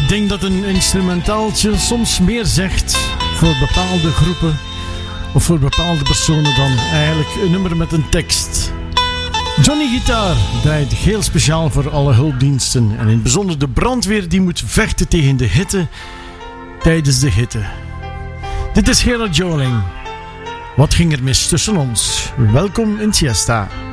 Ik denk dat een instrumentaaltje soms meer zegt voor bepaalde groepen of voor bepaalde personen dan eigenlijk een nummer met een tekst. Johnny Gitaar draait heel speciaal voor alle hulpdiensten en in het bijzonder de brandweer die moet vechten tegen de hitte tijdens de hitte. Dit is Gerard Joling. Wat ging er mis tussen ons? Welkom in Siesta.